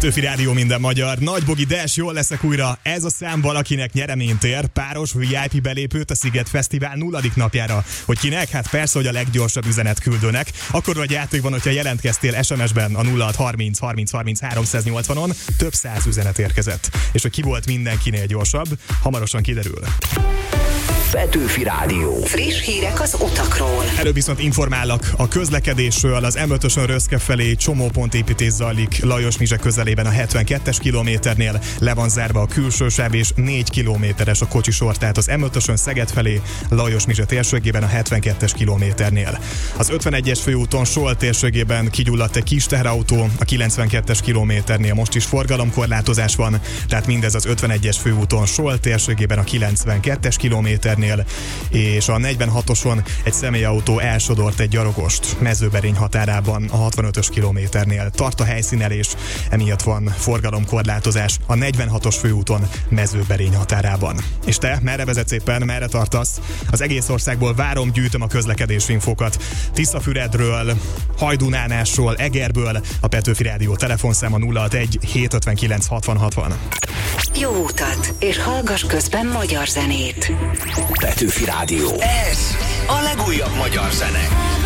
Petőfi Rádió, minden magyar. Nagy Bogi, Des, jól leszek újra. Ez a szám valakinek nyereményt ér. Páros VIP belépőt a Sziget Fesztivál 0. napjára. Hogy kinek? Hát persze, hogy a leggyorsabb üzenet küldőnek. Akkor vagy játékban, hogyha jelentkeztél SMS-ben a 0630 30 30 380-on, több száz üzenet érkezett. És hogy ki volt mindenkinél gyorsabb, hamarosan kiderül. Petőfi Rádió. Friss hírek az utakról. Előbb viszont informálok a közlekedésről. Az M5-ösön Röszke felé csomópontépítés zajlik Lajos-Mizse közelében a 72-es kilométernél. Le van zárva a külső sáv és 4 kilométeres a kocsisor, tehát az M5-ösön Szeged felé Lajos-Mizse térségében a 72-es kilométernél. Az 51-es főúton Sol térségében kigyulladt egy kis teherautó, a 92-es kilométernél most is forgalomkorlátozás van, tehát mindez az 51-es főúton Sol térségében a 92-es kilométernél, és a 46-oson egy személyautó elsodort egy gyalogost Mezőberény határában a 65-ös kilométernél. Tart a helyszínelés, emiatt van forgalomkorlátozás a 46-os főúton Mezőberény határában. És te, merre vezetsz éppen, merre tartasz? Az egész országból várom, gyűjtöm a közlekedési infokat. Tiszafüredről, Hajdúnánásról, Egerből, a Petőfi Rádió telefonszáma 061 759 60 60. Jó utat, és hallgass közben magyar zenét. Petőfi Rádió. Ez a legújabb magyar zene.